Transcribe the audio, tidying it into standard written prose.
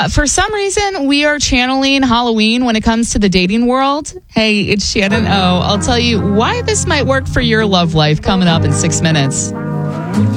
For some reason, we are channeling Halloween when it comes to the dating world. Hey, it's Shannon O. I'll tell you why this might work for your love life coming up in 6 minutes.